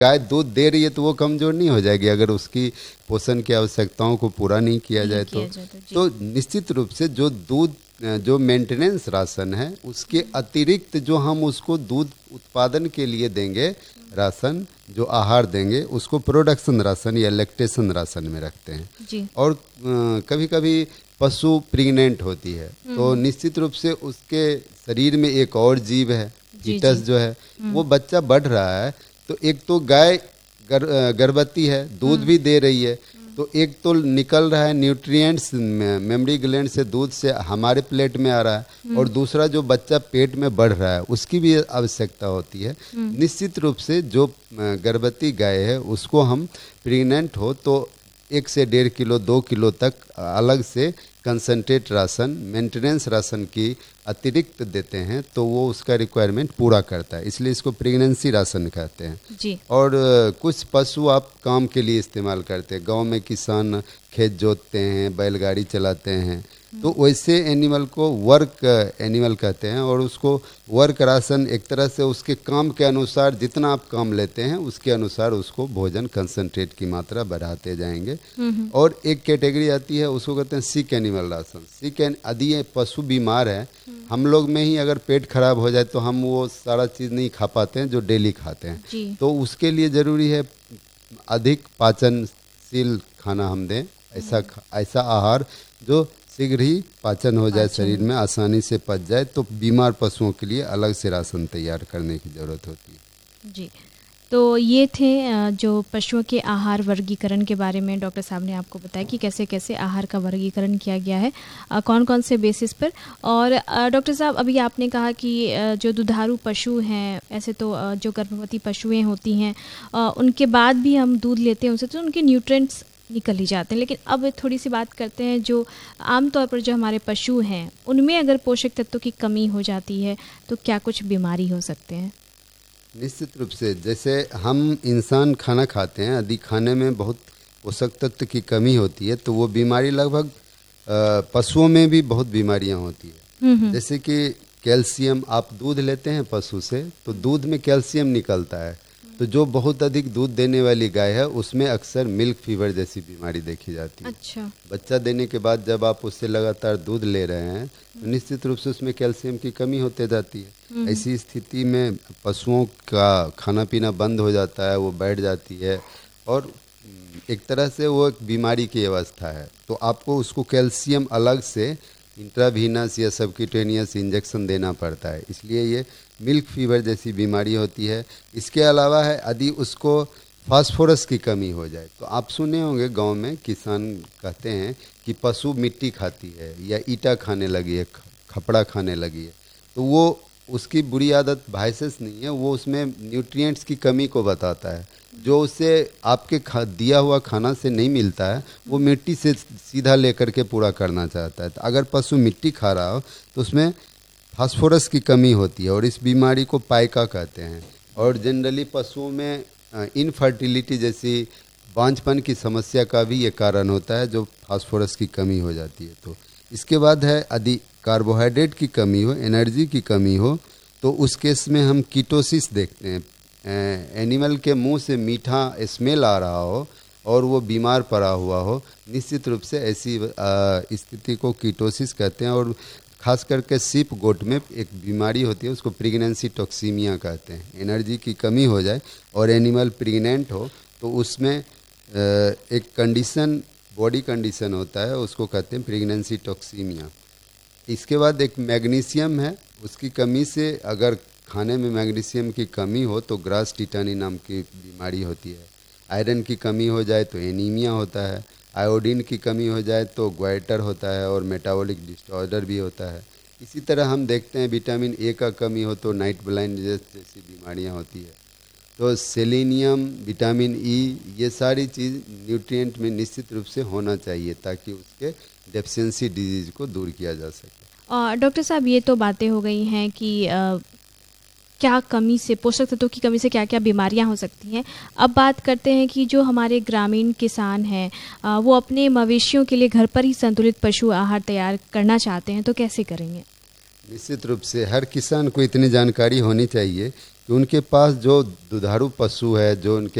गाय दूध दे रही है तो वो कमज़ोर नहीं हो जाएगी अगर उसकी पोषण की आवश्यकताओं को पूरा नहीं किया जाए तो निश्चित रूप से जो दूध जो मेंटेनेंस राशन है उसके अतिरिक्त जो हम उसको दूध उत्पादन के लिए देंगे राशन, जो आहार देंगे उसको प्रोडक्शन राशन या लैक्टेशन राशन में रखते हैं जी। और कभी कभी पशु प्रेग्नेंट होती है तो निश्चित रूप से उसके शरीर में एक और जीव है फीटस जो है वो बच्चा बढ़ रहा है, तो एक तो गाय गर्भवती है, दूध भी दे रही है, तो एक तो निकल रहा है न्यूट्रिएंट्स मेमोरी ग्लैंड से, दूध से हमारे प्लेट में आ रहा है, और दूसरा जो बच्चा पेट में बढ़ रहा है उसकी भी आवश्यकता होती है। निश्चित रूप से जो गर्भवती गाय है उसको हम प्रेग्नेंट हो तो 1 से 1.5 किलो 2 किलो तक अलग से कंसंट्रेट राशन, मेंटेनेंस राशन की अतिरिक्त देते हैं तो वो उसका रिक्वायरमेंट पूरा करता है, इसलिए इसको प्रेगनेंसी राशन कहते हैं जी। और कुछ पशु आप काम के लिए इस्तेमाल करते हैं, गांव में किसान खेत जोतते हैं, बैलगाड़ी चलाते हैं, तो वैसे एनिमल को वर्क एनिमल कहते हैं, और उसको वर्क राशन एक तरह से उसके काम के अनुसार जितना आप काम लेते हैं उसके अनुसार उसको भोजन कंसंट्रेट की मात्रा बढ़ाते जाएंगे। और एक कैटेगरी आती है उसको कहते हैं सिक एनिमल राशन। सिक यदि ये पशु बीमार है, हम लोग में ही अगर पेट खराब हो जाए तो हम वो सारा चीज़ नहीं खा पाते हैं जो डेली खाते हैं, तो उसके लिए ज़रूरी है अधिक पाचनशील खाना हम दें, ऐसा आहार जो शीघ्र ही पाचन हो जाए, शरीर में आसानी से पच जाए, तो बीमार पशुओं के लिए अलग से राशन तैयार करने की ज़रूरत होती है जी। तो ये थे जो पशुओं के आहार वर्गीकरण के बारे में डॉक्टर साहब ने आपको बताया कि कैसे कैसे आहार का वर्गीकरण किया गया है, कौन कौन से बेसिस पर। और डॉक्टर साहब अभी आपने कहा कि जो दुधारू पशु हैं, ऐसे तो जो गर्भवती पशुएं होती हैं उनके बाद भी हम दूध लेते हैं उनसे, तो उनके न्यूट्रिएंट्स निकल ही जाते हैं। लेकिन अब थोड़ी सी बात करते हैं जो आमतौर पर जो हमारे पशु हैं उनमें अगर पोषक तत्वों की कमी हो जाती है तो क्या कुछ बीमारी हो सकते हैं? निश्चित रूप से जैसे हम इंसान खाना खाते हैं, यदि खाने में बहुत पोषक तत्व की कमी होती है तो वो बीमारी लगभग पशुओं में भी बहुत बीमारियां होती है। जैसे कि कैल्शियम, आप दूध लेते हैं पशु से तो दूध में कैल्शियम निकलता है, तो जो बहुत अधिक दूध देने वाली गाय है उसमें अक्सर मिल्क फीवर जैसी बीमारी देखी जाती है। अच्छा। बच्चा देने के बाद जब आप उससे लगातार दूध ले रहे हैं तो निश्चित रूप से उसमें कैल्शियम की कमी होते जाती है। ऐसी स्थिति में पशुओं का खाना पीना बंद हो जाता है, वो बैठ जाती है और एक तरह से वो एक बीमारी की अवस्था है। तो आपको उसको कैल्शियम अलग से इंट्रावीनस या सबक्यूटेनियस इंजेक्शन देना पड़ता है, इसलिए ये मिल्क फीवर जैसी बीमारी होती है। इसके अलावा है यदि उसको फास्फोरस की कमी हो जाए, तो आप सुने होंगे गांव में किसान कहते हैं कि पशु मिट्टी खाती है या ईटा खाने लगी है, खपड़ा खाने लगी है, तो वो उसकी बुरी आदत वायरस नहीं है, वो उसमें न्यूट्रिएंट्स की कमी को बताता है, जो उसे आपके दिया हुआ खाना से नहीं मिलता है, वो मिट्टी से सीधा लेकर के पूरा करना चाहता है। तो अगर पशु मिट्टी खा रहा हो तो उसमें फास्फोरस की कमी होती है और इस बीमारी को पाइका कहते हैं। और जनरली पशुओं में इनफर्टिलिटी जैसी बांझपन की समस्या का भी ये कारण होता है, जो फास्फोरस की कमी हो जाती है। तो इसके बाद है यदि कार्बोहाइड्रेट की कमी हो, एनर्जी की कमी हो, तो उस केस में हम कीटोसिस देखते हैं। एनिमल के मुंह से मीठा स्मेल आ रहा हो और वो बीमार पड़ा हुआ हो, निश्चित रूप से ऐसी स्थिति को कीटोसिस कहते हैं। और खास करके सीप गोट में एक बीमारी होती है, उसको प्रेगनेंसी टॉक्सीमिया कहते हैं। एनर्जी की कमी हो जाए और एनिमल प्रेग्नेंट हो तो उसमें एक कंडीशन, बॉडी कंडीशन होता है, उसको कहते हैं प्रेगनेंसी टॉक्सीमिया। इसके बाद एक मैग्नीशियम है, उसकी कमी से अगर खाने में मैग्नीशियम की कमी हो तो ग्रास टिटानी नाम की बीमारी होती है। आयरन की कमी हो जाए तो एनीमिया होता है, आयोडीन की कमी हो जाए तो ग्वाइटर होता है और मेटाबॉलिक डिसऑर्डर भी होता है। इसी तरह हम देखते हैं विटामिन ए का कमी हो तो नाइट ब्लाइंडनेस जैसी बीमारियां होती है। तो सेलेनियम, विटामिन ई, ये सारी चीज़ न्यूट्रिएंट में निश्चित रूप से होना चाहिए ताकि उसके डेफिशिएंसी डिजीज को दूर किया जा सके। डॉक्टर साहब ये तो बातें हो गई हैं कि क्या कमी से, पोषक तत्वों की कमी से क्या क्या बीमारियां हो सकती हैं। अब बात करते हैं कि जो हमारे ग्रामीण किसान हैं वो अपने मवेशियों के लिए घर पर ही संतुलित पशु आहार तैयार करना चाहते हैं, तो कैसे करेंगे? निश्चित रूप से हर किसान को इतनी जानकारी होनी चाहिए कि उनके पास जो दुधारू पशु है, जो उनके